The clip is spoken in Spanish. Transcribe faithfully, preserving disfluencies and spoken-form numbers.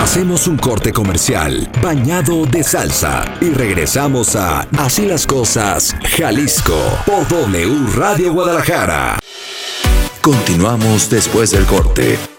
Hacemos un corte comercial bañado de salsa y regresamos a Así las Cosas, Jalisco, por W Radio Guadalajara. Continuamos después del corte.